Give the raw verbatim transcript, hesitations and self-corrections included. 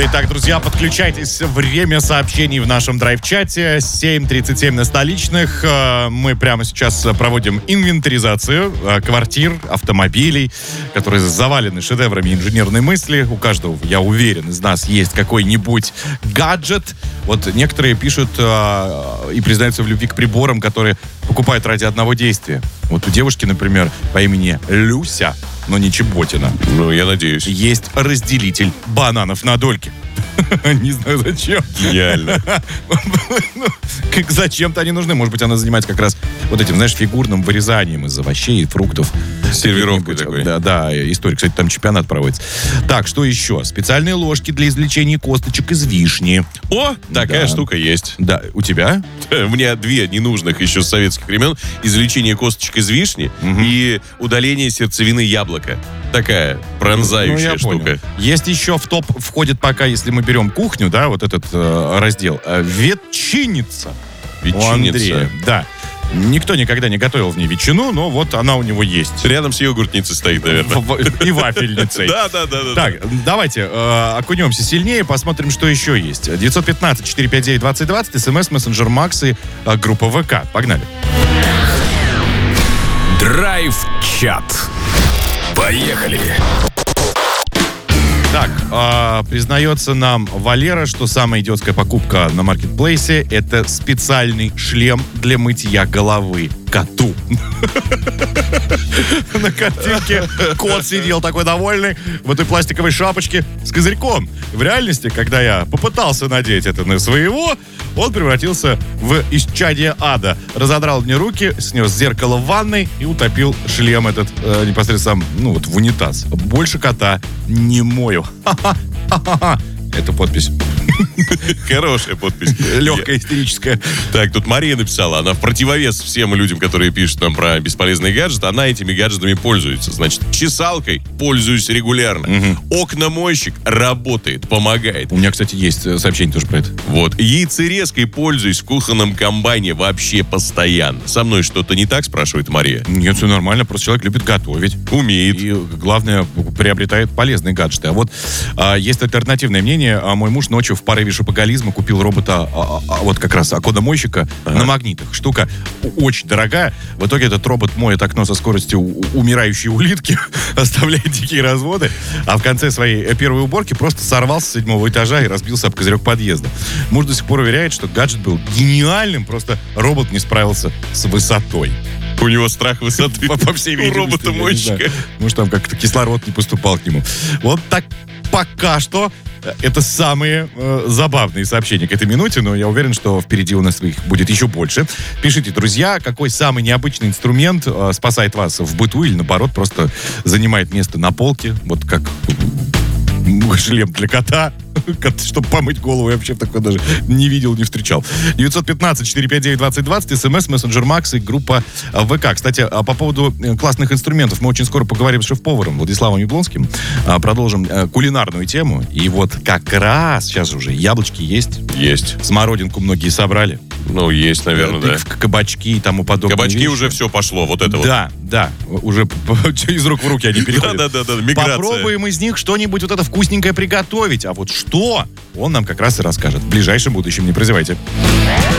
Итак, друзья, подключайтесь. Время сообщений в нашем драйв-чате. семь тридцать семь на столичных. Мы прямо сейчас проводим инвентаризацию квартир, автомобилей, которые завалены шедеврами инженерной мысли. У каждого, я уверен, из нас есть какой-нибудь гаджет. Вот некоторые пишут э, и признаются в любви к приборам, которые покупают ради одного действия. Вот у девушки, например, по имени Люся, но не Чеботина. Ну, я надеюсь. Есть разделитель бананов на дольки. Не знаю, зачем. Гениально. Как зачем-то они нужны. Может быть, она занимается как раз вот этим, знаешь, фигурным вырезанием из овощей и фруктов. Сервировкой такой. Да, да, история. Кстати, там чемпионат проводится. Так, что еще? Специальные ложки для извлечения косточек из вишни. О, такая Да. штука есть. Да, у тебя? У меня две ненужных еще с советских времен. Извлечение косточек из вишни Мгм. и удаление сердцевины яблока. Такая пронзающая Ну, я штука. понял. Есть еще в топ входит пока, если мы берем кухню, да, вот этот э, раздел, э, ветчинница. У Ветчинница. Андрея. Да. Никто никогда не готовил в ней ветчину, но вот она у него есть. Рядом с йогуртницей стоит, наверное. В- в- И вафельницей. Да, да, да, да. Так, давайте э, окунемся сильнее, посмотрим, что еще есть. девятьсот пятнадцать четыреста пятьдесят девять двадцать двадцать, смс, мессенджер Макс и э, группа ВК. Погнали. Драйв-чат. Поехали. Так, э, признается нам Валера, что самая идиотская покупка на маркетплейсе — это специальный шлем для мытья головы коту. На картинке кот сидел такой довольный в этой пластиковой шапочке с козырьком. В реальности, когда я попытался надеть это на своего, он превратился в исчадие ада. Разодрал мне руки, снес зеркало в ванной и утопил шлем этот э, непосредственно ну, вот в унитаз. Больше кота не мою. Ха-ха-ха-ха. Это подпись. Хорошая подпись. Легкая, истерическая. Так, тут Мария написала, она в противовес всем людям, которые пишут нам про бесполезные гаджеты, она этими гаджетами пользуется. Значит, чесалкой пользуюсь регулярно. Мгм. Окномойщик работает, помогает. У меня, кстати, есть э, сообщение тоже про это. Вот. Яйцерезкой пользуюсь в кухонном комбайне вообще постоянно. Со мной что-то не так, спрашивает Мария? Нет, все нормально, просто человек любит готовить. Умеет. И, главное, приобретает полезные гаджеты. А вот а, есть альтернативное мнение. А, мой муж ночью в порыве шопоголизма купил робота, а, а, вот как раз окономойщика Ага. на магнитах. Штука очень дорогая. В итоге этот робот моет окно со скоростью у- умирающей улитки, оставляет дикие разводы. А в конце своей первой уборки просто сорвался с седьмого этажа и разбился об козырек подъезда. Муж до сих пор уверяет, что гаджет был гениальным, просто робот не справился с высотой. У него страх высоты. По, по всей У видимости. я не робота-мойщика. знаю. Может, там как-то кислород не поступал к нему. Вот так пока что э, это самые э, забавные сообщения к этой минуте, но я уверен, что впереди у нас их будет еще больше. Пишите, друзья, какой самый необычный инструмент э, спасает вас в быту или, наоборот, просто занимает место на полке, вот как м, шлем для кота, чтобы помыть голову, я вообще такое даже не видел, не встречал. девятьсот пятнадцать четыреста пятьдесят девять двадцать двадцать, смс, мессенджер Макс и группа э, ВК. Кстати, а по поводу э, классных инструментов, мы очень скоро поговорим с шеф-поваром Владиславом Яблонским, а, продолжим э, кулинарную тему. И вот как раз сейчас уже яблочки есть, Есть. смородинку многие собрали, Ну, есть, наверное, э, да. к- кабачки и тому подобное. Кабачки уже все пошло, вот это вот. Да, да, уже из рук в руки они переходят. Да-да-да, миграция. Попробуем из них что-нибудь вот это вкусненькое приготовить. А вот что, он нам как раз и расскажет. В ближайшем будущем, не прозевайте.